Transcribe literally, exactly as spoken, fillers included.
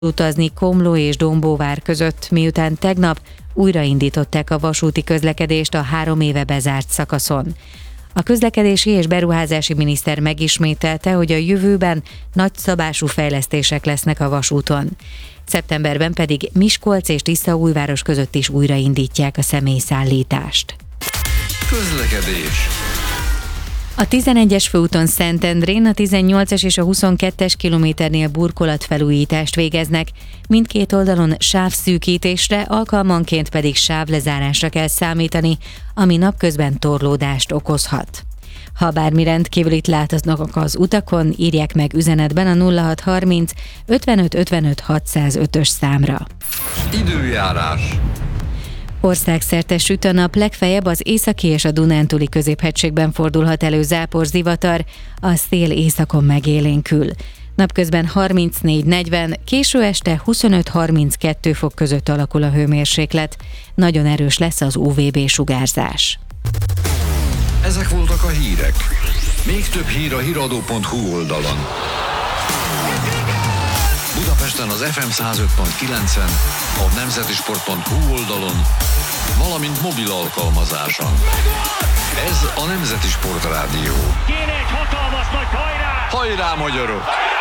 utazni Komló és Dombóvár között, miután tegnap újraindították a vasúti közlekedést a három éve bezárt szakaszon. A közlekedési és beruházási miniszter megismételte, hogy a jövőben nagyszabású fejlesztések lesznek a vasúton. Szeptemberben pedig Miskolc és Tiszaújváros között is újraindítják a személyszállítást. Közlekedés. A tizenegyes főúton Szentendrén a tizennyolcas és a huszonkettes kilométernél burkolatfelújítást végeznek, mindkét oldalon sávszűkítésre, alkalmanként pedig sávlezárásra kell számítani, ami napközben torlódást okozhat. Ha bármi rendkívülit látnak az utakon, írják meg üzenetben a nulla hat harminc ötvenöt ötvenöt hatszázötös számra. Időjárás. Országszerte süt a nap, legfeljebb az északi és a Dunántúli középhegységben fordulhat elő zápor zivatar, a szél északon megélénkül. Napközben harmincnégy negyven, késő este huszonöt harminckettő fok között alakul a hőmérséklet. Nagyon erős lesz az u vé bé sugárzás. Ezek voltak a hírek. Még több hír a híradó pont hu oldalon. Budapesten az ef em száz öt pont kilencen, a nemzetisport pont hu oldalon, valamint mobil alkalmazáson. Ez a Nemzeti Sport Rádió. Kéne egy hatalmas nagy hajrá! Hajrá, magyarok!